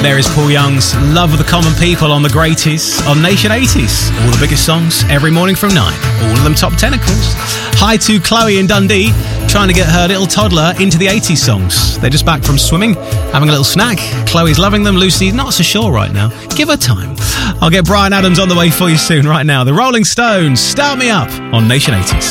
There is Paul Young's Love of the Common People on the Greaties on Nation 80s. All the biggest songs every morning from 9. All of them top 10, of course. Hi to Chloe in Dundee, trying to get her little toddler into the 80s songs. They're just back from swimming, having a little snack. Chloe's loving them. Lucy's not so sure right now. Give her time. I'll get Bryan Adams on the way for you soon. Right now, the Rolling Stones, Start Me Up on Nation 80s.